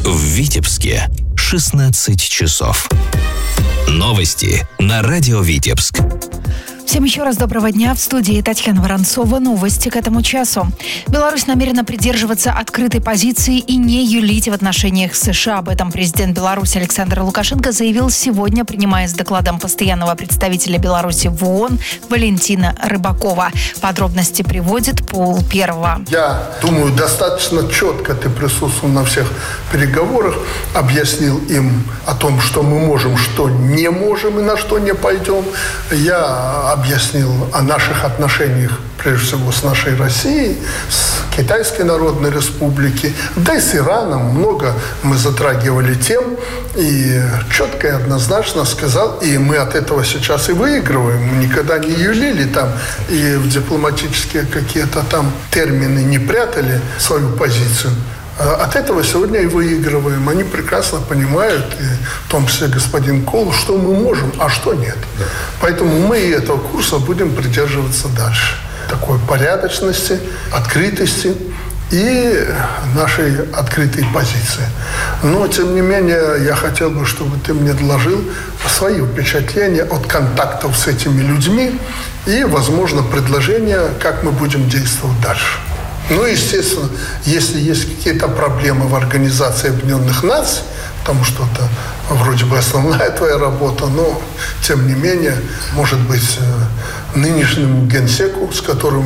В Витебске 16 часов. Новости на радио Витебск. Всем еще раз доброго дня. В студии Татьяна Воронцова. Новости к этому часу. Беларусь намерена придерживаться открытой позиции и не юлить в отношениях с США. Об этом президент Беларуси Александр Лукашенко заявил сегодня, принимая с докладом постоянного представителя Беларуси в ООН Валентина Рыбакова. Подробности приводит Пол Первого. Я думаю, достаточно четко ты присутствовал на всех переговорах, объяснил им о том, что мы можем, что не можем и на что не пойдем. Я объяснил о наших отношениях, прежде всего, с нашей Россией, с Китайской Народной Республикой, да и с Ираном. Много мы затрагивали тем, и четко и однозначно сказал, и мы от этого сейчас и выигрываем. Мы никогда не юлили там, и в дипломатические какие-то там термины не прятали свою позицию. От этого сегодня и выигрываем. Они прекрасно понимают, и в том числе господин Кол, что мы можем, а что нет. Да. Поэтому мы и этого курса будем придерживаться дальше. Такой порядочности, открытости и нашей открытой позиции. Но, тем не менее, я хотел бы, чтобы ты мне доложил свои впечатления от контактов с этими людьми и, возможно, предложения, как мы будем действовать дальше. Ну, естественно, если есть какие-то проблемы в Организации Объединенных Наций, потому что это вроде бы основная твоя работа, но, тем не менее, может быть, нынешнему генсеку, с которым